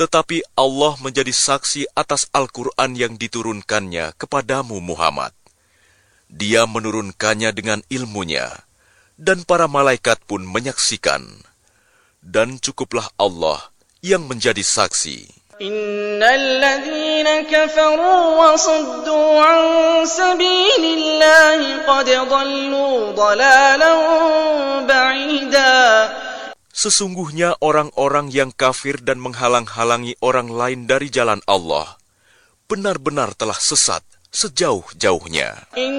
Tetapi Allah menjadi saksi atas Al-Quran yang diturunkannya kepadamu Muhammad. Dia menurunkannya dengan ilmunya, dan para malaikat pun menyaksikan. Dan cukuplah Allah yang menjadi saksi. Innal ladzina kafaru wa saddu an sabilillahi qad dhallu dhalalan ba'ida. Sesungguhnya orang-orang yang kafir dan menghalang-halangi orang lain dari jalan Allah, benar-benar telah sesat sejauh-jauhnya.